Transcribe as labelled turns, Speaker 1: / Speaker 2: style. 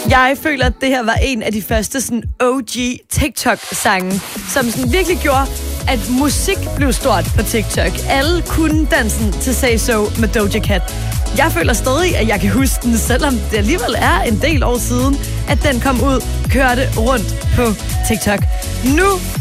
Speaker 1: Jeg føler, at det her var en af de første sådan OG TikTok-sange, som sådan virkelig gjorde, at musik blev stort på TikTok. Alle kunne dansen til Say So med Doja Cat. Jeg føler stadig, at jeg kan huske den, selvom det alligevel er en del år siden, at den kom ud, kørte rundt på TikTok. Nu